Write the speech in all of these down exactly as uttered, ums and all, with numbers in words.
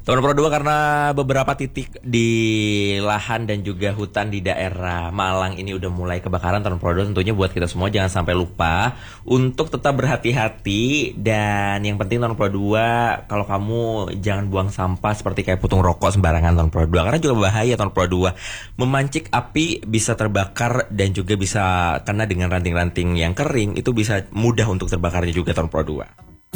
Teman Pro dua, karena beberapa titik di lahan dan juga hutan di daerah Malang ini udah mulai kebakaran, teman Pro dua, tentunya buat kita semua jangan sampai lupa untuk tetap berhati-hati. Dan yang penting teman Pro dua, kalau kamu jangan buang sampah seperti kayak putung rokok sembarangan teman Pro dua, karena juga bahaya teman Pro dua. Memancik api bisa terbakar dan juga bisa kena dengan ranting-ranting yang kering, itu bisa mudah untuk terbakarnya juga teman Pro dua.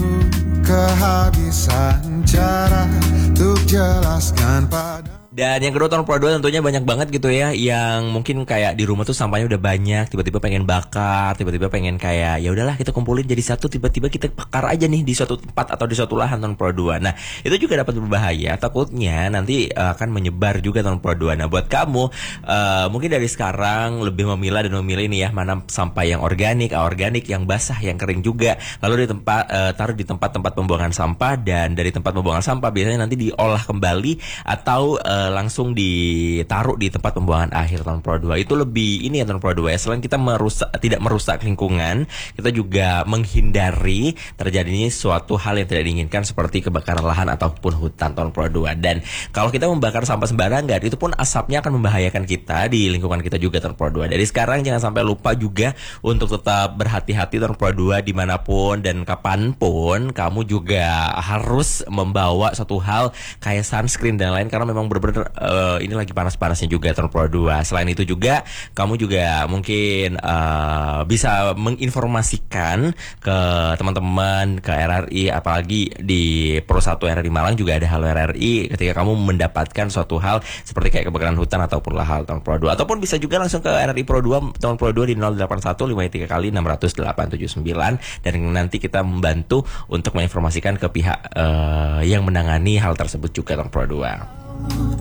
Kehabisan cara untuk jelaskan pada. Dan yang kedua teman Pro dua, tentunya banyak banget gitu ya yang mungkin kayak di rumah tuh sampahnya udah banyak, tiba-tiba pengen bakar, tiba-tiba pengen kayak ya udahlah kita kumpulin jadi satu, tiba-tiba kita bakar aja nih di suatu tempat atau di suatu lahan teman Pro dua. Nah, itu juga dapat berbahaya, takutnya nanti uh, akan menyebar juga teman Pro dua. Nah, buat kamu uh, mungkin dari sekarang lebih memilah dan memilih nih ya, mana sampah yang organik, aorganik, yang basah, yang kering juga. Lalu di tempat uh, taruh di tempat-tempat pembuangan sampah, dan dari tempat pembuangan sampah biasanya nanti diolah kembali atau uh, langsung ditaruh di tempat pembuangan akhir teman Pro dua. Itu lebih ini ya teman Pro dua ya. Selain kita merusak, tidak merusak lingkungan, kita juga menghindari terjadinya suatu hal yang tidak diinginkan seperti kebakaran lahan ataupun hutan teman Pro dua. Dan kalau kita membakar sampah sembarangan, itu pun asapnya akan membahayakan kita di lingkungan kita juga teman Pro dua. Dari sekarang jangan sampai lupa juga untuk tetap berhati-hati teman Pro dua, dimanapun dan kapanpun kamu juga harus membawa satu hal kayak sunscreen dan lain, karena memang benar-benar Uh, ini lagi panas-panasnya juga teman Pro dua. Selain itu juga kamu juga mungkin uh, bisa menginformasikan ke teman-teman, ke R R I, apalagi di Pro satu R R I Malang juga ada Halo R R I, ketika kamu mendapatkan suatu hal seperti kayak kebakaran hutan ataupun lahal teman Pro dua. Ataupun bisa juga langsung ke R R I Pro dua, teman Pro dua di nol delapan satu lima tiga kali enam nol delapan tujuh sembilan, dan nanti kita membantu untuk menginformasikan ke pihak uh, yang menangani hal tersebut juga teman Pro dua.